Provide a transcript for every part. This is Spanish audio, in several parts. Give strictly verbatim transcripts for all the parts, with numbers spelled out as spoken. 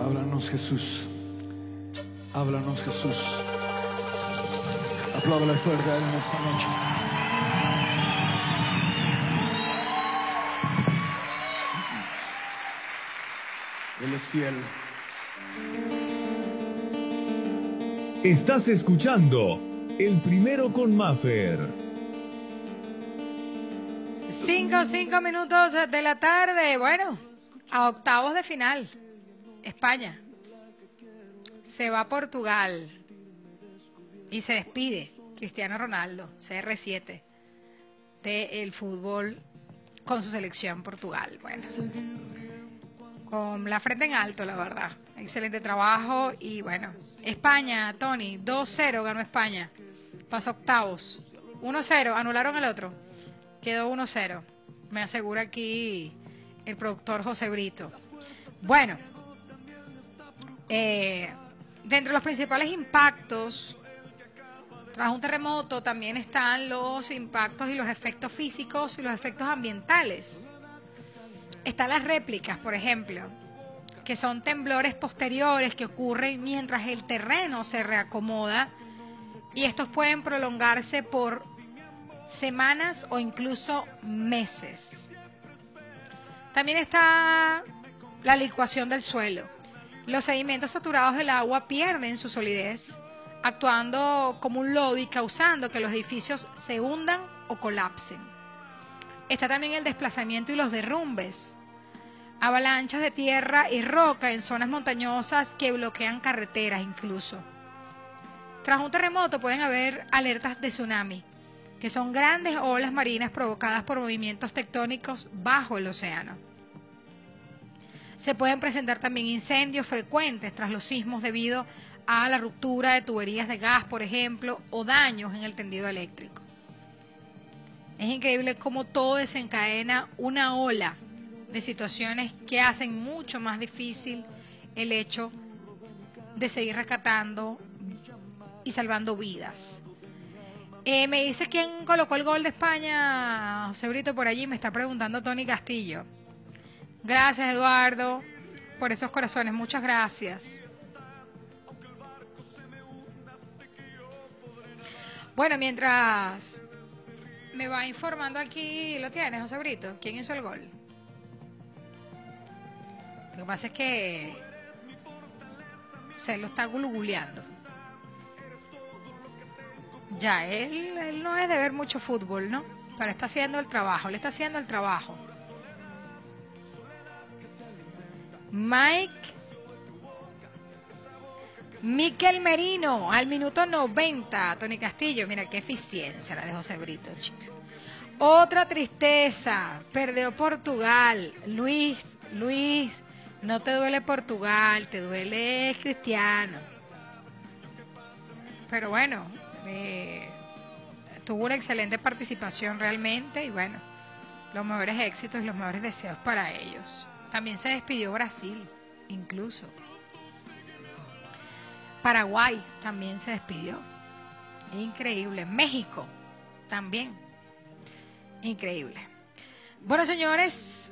Háblanos, Jesús. Háblanos, Jesús. Apláudale fuerte a Él en esta noche. Él es fiel. Estás escuchando El Primero con Maffer. Cinco, cinco minutos de la tarde. Bueno, a octavos de final. España se va a Portugal y se despide Cristiano Ronaldo, C R siete, del fútbol con su selección Portugal. Bueno, con la frente en alto, la verdad. Excelente trabajo. Y bueno, España, Tony, dos cero ganó España. Pasó octavos. uno cero, anularon el otro. Quedó uno cero. Me asegura aquí el productor José Brito. Bueno, eh, dentro de los principales impactos, tras un terremoto también están los impactos y los efectos físicos y los efectos ambientales. Están las réplicas, por ejemplo, que son temblores posteriores que ocurren mientras el terreno se reacomoda, y estos pueden prolongarse por semanas o incluso meses. También está la licuación del suelo. Los sedimentos saturados del agua pierden su solidez, actuando como un lodo y causando que los edificios se hundan o colapsen. Está también el desplazamiento y los derrumbes. Avalanchas de tierra y roca en zonas montañosas que bloquean carreteras incluso. Tras un terremoto pueden haber alertas de tsunami, que son grandes olas marinas provocadas por movimientos tectónicos bajo el océano. Se pueden presentar también incendios frecuentes tras los sismos debido a la ruptura de tuberías de gas, por ejemplo, o daños en el tendido eléctrico. Es increíble cómo todo desencadena una ola de situaciones que hacen mucho más difícil el hecho de seguir rescatando y salvando vidas. Eh, me dice quién colocó el gol de España, José Brito, por allí, me está preguntando Tony Castillo. Gracias, Eduardo, por esos corazones, muchas gracias. Bueno, mientras me va informando aquí, ¿lo tienes, José Brito? ¿Quién hizo el gol? Lo que pasa es que se lo está googleando. Ya, él, él no es de ver mucho fútbol, ¿no? Pero está haciendo el trabajo, le está haciendo el trabajo. Mike Miquel Merino al minuto noventa. Tony Castillo, mira qué eficiencia la de José Brito, chica. Otra tristeza, perdió Portugal. Luis, Luis, no te duele Portugal, te duele Cristiano. Pero bueno, eh, tuvo una excelente participación realmente y bueno, los mejores éxitos y los mejores deseos para ellos. También se despidió Brasil, incluso. Paraguay también se despidió. Increíble. México también. Increíble. Bueno, señores,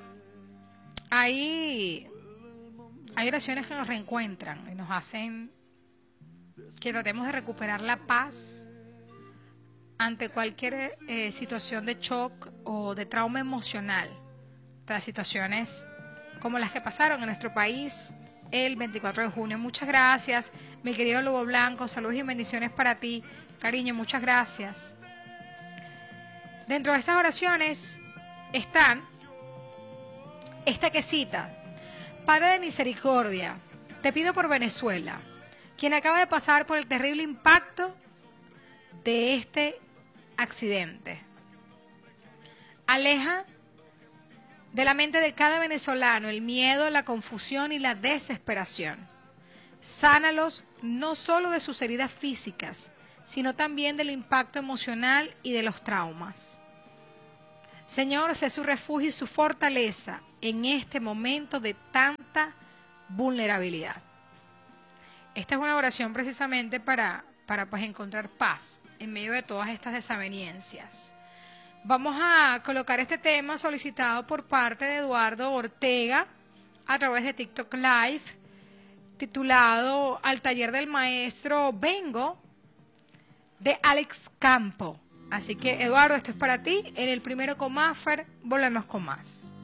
hay, hay oraciones que nos reencuentran y nos hacen que tratemos de recuperar la paz ante cualquier eh, situación de shock o de trauma emocional. Tras situaciones como las que pasaron en nuestro país el veinticuatro de junio. Muchas gracias, mi querido Lobo Blanco. Saludos y bendiciones para ti, cariño, muchas gracias. Dentro de estas oraciones están esta que cita: Padre de misericordia, te pido por Venezuela, quien acaba de pasar por el terrible impacto de este accidente. Aleja de la mente de cada venezolano el miedo, la confusión y la desesperación. Sánalos no solo de sus heridas físicas, sino también del impacto emocional y de los traumas. Señor, sé su refugio y su fortaleza en este momento de tanta vulnerabilidad. Esta es una oración precisamente para, para pues, encontrar paz en medio de todas estas desavenencias. Vamos a colocar este tema solicitado por parte de Eduardo Ortega a través de TikTok Live. titulado Al taller del maestro Vengo, de Alex Campo. Así que, Eduardo, esto es para ti. En el primero con Maffer, volvemos con más.